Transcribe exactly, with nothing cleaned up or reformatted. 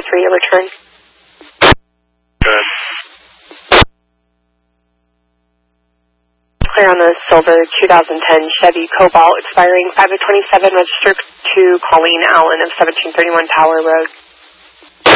for your return. Good. Clear on the silver two thousand ten Chevy Cobalt expiring five of twenty-seven, registered to Colleen Allen of seventeen thirty-one Tower Road.